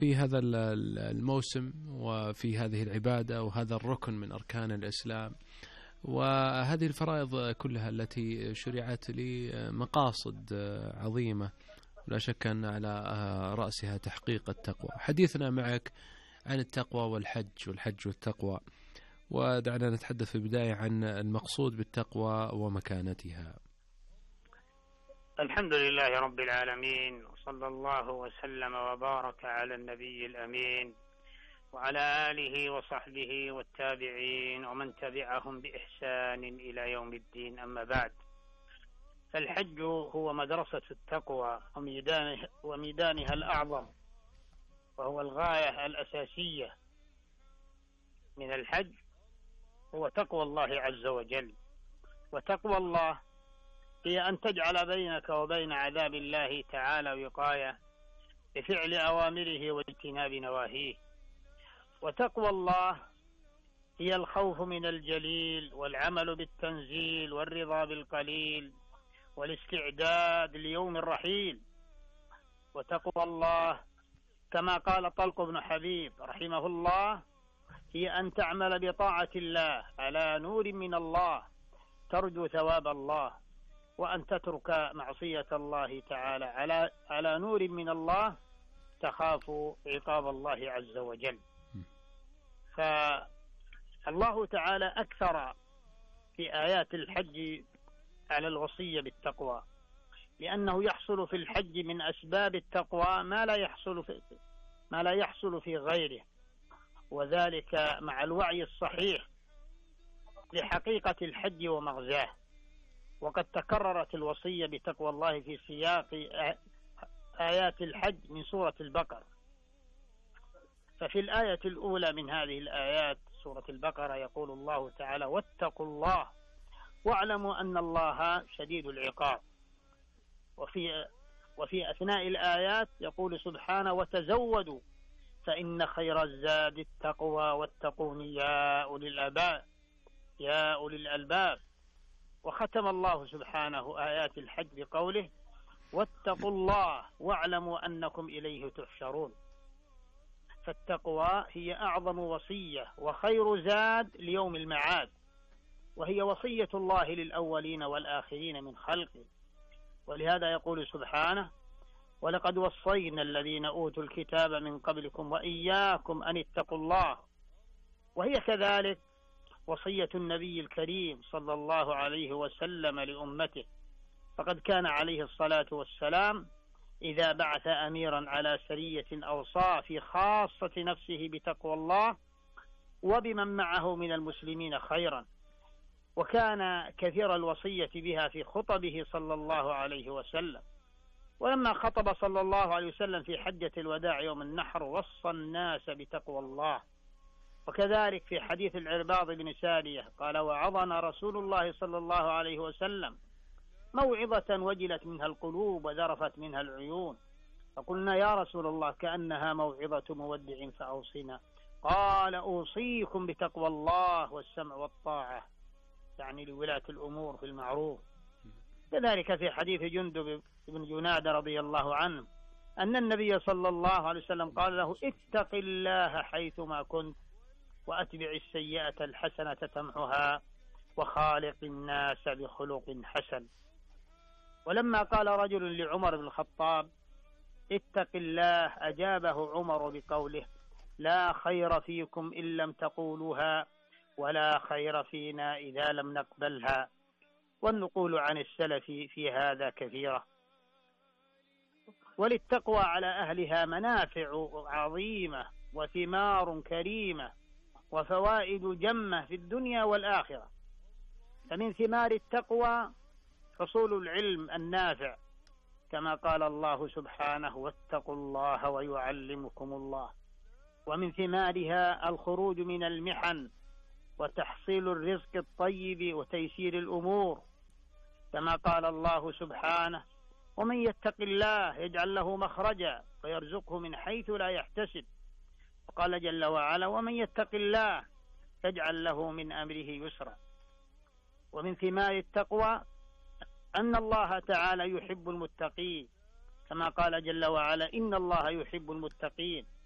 في هذا الموسم وفي هذه العبادة وهذا الركن من أركان الإسلام، وهذه الفرائض كلها التي شرعت لمقاصد عظيمة لا شك أن على رأسها تحقيق التقوى. حديثنا معك عن التقوى والحج والتقوى، ودعنا نتحدث في البداية عن المقصود بالتقوى ومكانتها. الحمد لله رب العالمين، وصلى الله وسلم وبارك على النبي الأمين وعلى آله وصحبه والتابعين ومن تبعهم بإحسان إلى يوم الدين. أما بعد، فالحج هو مدرسة التقوى وميدانها الأعظم، وهو الغاية الأساسية من الحج هو تقوى الله عز وجل. وتقوى الله هي أن تجعل بينك وبين عذاب الله تعالى وقاية بفعل أوامره واجتناب نواهيه. وتقوى الله هي الخوف من الجليل والعمل بالتنزيل والرضا بالقليل والاستعداد ليوم الرحيل. وتقوى الله كما قال طلق بن حبيب رحمه الله هي أن تعمل بطاعة الله على نور من الله ترجو ثواب الله، وأن تترك معصية الله تعالى على نور من الله تخاف عقاب الله عز وجل. فالله تعالى أكثر في آيات الحج على الوصية بالتقوى، لأنه يحصل في الحج من أسباب التقوى ما لا يحصل في غيره، وذلك مع الوعي الصحيح لحقيقة الحج ومغزاه. وقد تكررت الوصية بتقوى الله في سياق آيات الحج من سورة البقرة. ففي الآية الأولى من هذه الآيات سورة البقرة يقول الله تعالى: واتقوا الله واعلموا أن الله شديد العقاب. وفي أثناء الآيات يقول سبحانه: وتزودوا فإن خير الزاد التقوى واتقون يا أولي الألباب. وختم الله سبحانه آيات الحج بقوله: واتقوا الله واعلموا أنكم إليه تحشرون. فالتقوى هي أعظم وصية وخير زاد ليوم المعاد، وهي وصية الله للأولين والآخرين من خلقه. ولهذا يقول سبحانه: ولقد وصينا الذين أوتوا الكتاب من قبلكم وإياكم أن اتقوا الله. وهي كذلك وصية النبي الكريم صلى الله عليه وسلم لأمته، فقد كان عليه الصلاة والسلام إذا بعث أميرا على سرية أوصى في خاصة نفسه بتقوى الله وبمن معه من المسلمين خيرا، وكان كثير الوصية بها في خطبه صلى الله عليه وسلم. ولما خطب صلى الله عليه وسلم في حجة الوداع يوم النحر وصى الناس بتقوى الله. وكذلك في حديث العرباض بن سارية قال: وعظنا رسول الله صلى الله عليه وسلم موعظة وجلت منها القلوب وذرفت منها العيون، فقلنا: يا رسول الله كأنها موعظة مودع فأوصنا. قال: أوصيكم بتقوى الله والسمع والطاعة، يعني لولاة الأمور في المعروف. كذلك في حديث جندب بن جنادة رضي الله عنه أن النبي صلى الله عليه وسلم قال له: اتق الله حيثما كنت وأتبع السيئة الحسنة تمحها وخالق الناس بخلق حسن. ولما قال رجل لعمر بن الخطاب: اتق الله، أجابه عمر بقوله: لا خير فيكم إن لم تقولوها ولا خير فينا إذا لم نقبلها. والنقول عن السلف في هذا كثيرة. وللتقوى على أهلها منافع عظيمة وثمار كريمة وفوائد جمة في الدنيا والآخرة. فمن ثمار التقوى حصول العلم النافع، كما قال الله سبحانه: واتقوا الله ويعلمكم الله. ومن ثمارها الخروج من المحن وتحصيل الرزق الطيب وتيسير الأمور، كما قال الله سبحانه: ومن يتق الله يجعل له مخرجا ويرزقه من حيث لا يحتسب. وقال جل وعلا: ومن يتق الله يجعل له من أمره يسرا. ومن ثمار التقوى أن الله تعالى يحب المتقين، كما قال جل وعلا: إن الله يحب المتقين.